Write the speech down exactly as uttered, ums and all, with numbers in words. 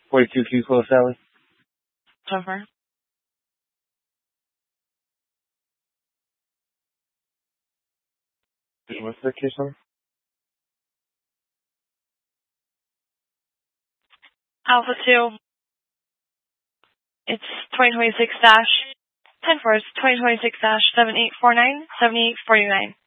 forty-two Q close, Sally. Jennifer. What's the case number? Alpha two. It's twenty twenty-six dash ten first, twenty twenty-six dash seven eight four nine, seven eight four nine.